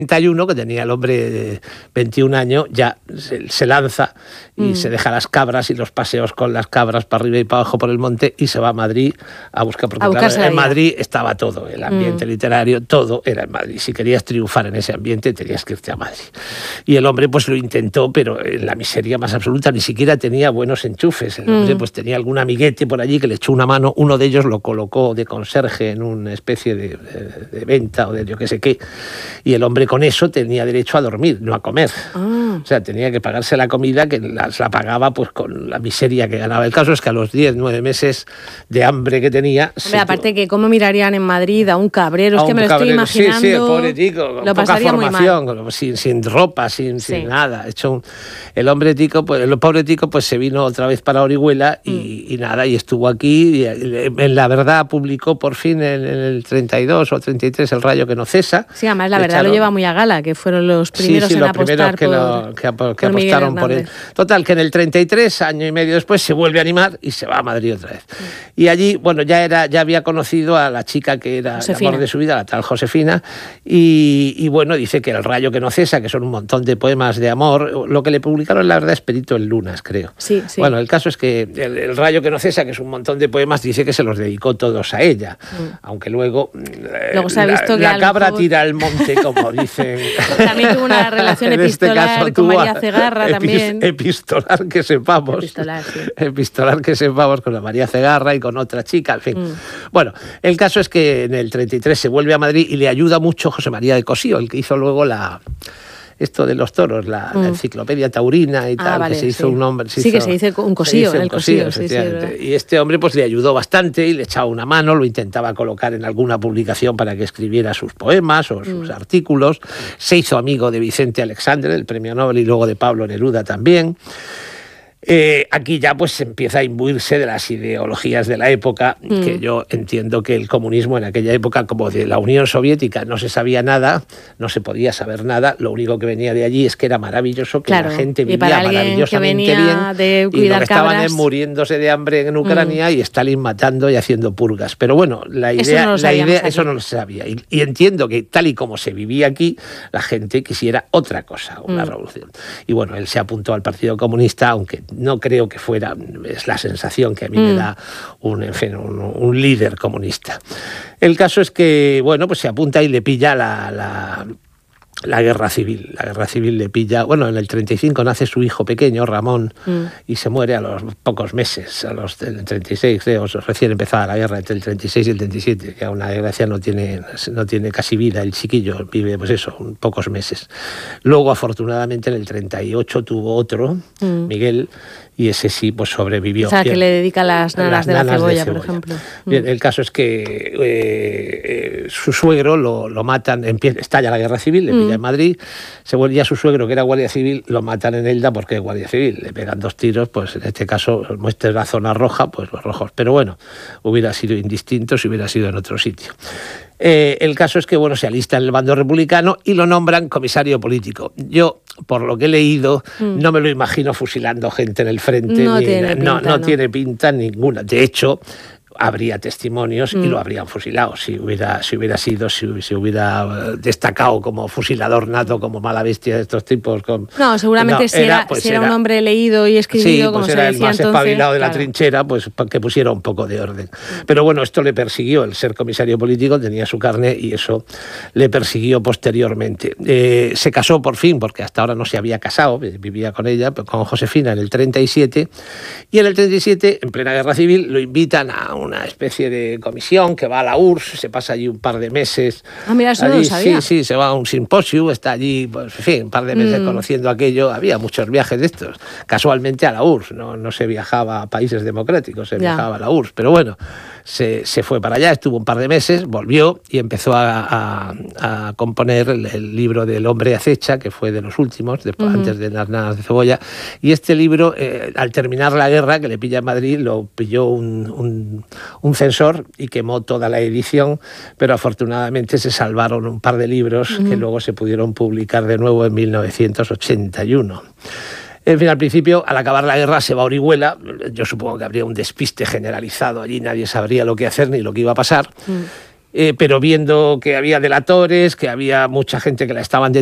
31, que tenía el hombre 21 años, ya se lanza y se deja las cabras y los paseos con las cabras para arriba y para abajo por el monte y se va a Madrid a buscar, porque claro, en Madrid estaba todo, el ambiente literario, todo era en Madrid. Si querías triunfar en ese ambiente tenías que irte a Madrid. Y el hombre pues lo intentó, pero en la miseria más absoluta, ni siquiera tenía buenos enchufes. El hombre pues tenía algún amiguete por allí que le echó una mano, uno de ellos lo colocó de conserje en una especie de venta o de yo qué sé qué, y el hombre con eso tenía derecho a dormir, no a comer. O sea, tenía que pagarse la comida, que la pagaba pues con la miseria que ganaba. El caso es que a los 10, 9 meses de hambre que tenía... Hombre, aparte que cómo mirarían en Madrid a un cabrero, es que me lo estoy imaginando. Sí, el pobre tico, con poca formación, sin ropa, sin nada. El pobre tico pues se vino otra vez para Orihuela y nada, y estuvo aquí, y en La Verdad publicó por fin en el 32 o 33 El rayo que no cesa. Sí, además La Verdad lo lleva muy a gala, que fueron los primeros en apostar que apostaron por él. Total, que en el 33, año y medio después, se vuelve a animar y se va a Madrid otra vez. Y allí, bueno, ya había conocido a la chica que era el amor de su vida, la tal Josefina, y bueno, dice que El rayo que no cesa, que son un montón de poemas de amor, lo que le publicaron, la verdad, es Perito en Lunas, creo. Sí. Bueno, el caso es que el rayo que no cesa, que es un montón de poemas, dice que se los dedicó todos a ella, aunque luego se ha visto que la cabra tira al monte, como dicen. También tuvo una relación epistolar con María Cegarra también. Epistolar que sepamos. Epistolar que sepamos con la María Cegarra y con otra chica, en fin. Bueno, el caso es que en el 33 se vuelve a Madrid y le ayuda mucho José María de Cossío, el que hizo luego esto de los toros, la enciclopedia taurina y tal, vale, que se hizo un nombre. Que se dice un Cossío, el Cossío. Y este hombre pues le ayudó bastante y le echaba una mano, lo intentaba colocar en alguna publicación para que escribiera sus poemas o sus artículos. Se hizo amigo de Vicente Alexandre, del premio Nobel, y luego de Pablo Neruda también. Aquí ya pues se empieza a imbuirse de las ideologías de la época, que yo entiendo que el comunismo en aquella época, como de la Unión Soviética, no se sabía nada, no se podía saber nada, lo único que venía de allí es que era maravilloso, que la gente vivía maravillosamente bien, y lo que estaban es muriéndose de hambre en Ucrania y Stalin matando y haciendo purgas. Pero bueno, eso no lo sabía. Y entiendo que tal y como se vivía aquí, la gente quisiera otra cosa, una revolución. Y bueno, él se apuntó al Partido Comunista, aunque no creo que fuera, es la sensación que a mí me da un líder comunista. El caso es que, bueno, pues se apunta y le pilla la guerra civil. La guerra civil le pilla... Bueno, en el 35 nace su hijo pequeño, Ramón, y se muere a los pocos meses, el 36, creo, recién empezada la guerra entre el 36 y el 37, que aún la desgracia no tiene casi vida, el chiquillo vive, pues eso, pocos meses. Luego, afortunadamente, en el 38 tuvo otro, Miguel, y ese sí pues sobrevivió. O sea, que le dedica las nanas de la cebolla, por ejemplo. Bien, el caso es que su suegro lo matan, estalla la guerra civil, le pilla en Madrid, se vuelve ya su suegro, que era guardia civil, lo matan en Elda porque es guardia civil, le pegan 2 tiros, pues en este caso, esta es la zona roja, pues los rojos. Pero bueno, hubiera sido indistinto si hubiera sido en otro sitio. El caso es que bueno, se alista en el bando republicano y lo nombran comisario político. Yo, por lo que he leído, no me lo imagino fusilando gente en el frente. No tiene pinta ninguna. De hecho, habría testimonios y lo habrían fusilado si hubiera destacado como fusilador nato, como mala bestia de estos tipos. Seguramente si era un hombre leído y escribido, como se decía entonces. Sí, pues era el más espabilado de la trinchera, pues para que pusiera un poco de orden. Pero bueno, esto le persiguió, el ser comisario político tenía su carne y eso le persiguió posteriormente. Se casó por fin, porque hasta ahora no se había casado, vivía con ella, con Josefina en el 37, y en el 37, en plena guerra civil, lo invitan a una especie de comisión que va a la URSS, se pasa allí un par de meses. Mira, eso no lo sabía. Sí, se va a un simposio, está allí, pues, en fin, un par de meses conociendo aquello. Había muchos viajes de estos. Casualmente a la URSS, no se viajaba a países democráticos, se viajaba a la URSS. Pero bueno, se fue para allá, estuvo un par de meses, volvió y empezó a componer el libro del hombre acecha, que fue de los últimos, antes de las nanas de cebolla. Y este libro, al terminar la guerra, que le pilla en Madrid, lo pilló un censor y quemó toda la edición, pero afortunadamente se salvaron un par de libros que luego se pudieron publicar de nuevo en 1981. En fin, al principio, al acabar la guerra, se va a Orihuela. Yo supongo que habría un despiste generalizado allí, nadie sabría lo que hacer ni lo que iba a pasar. pero viendo que había delatores, que había mucha gente que la estaban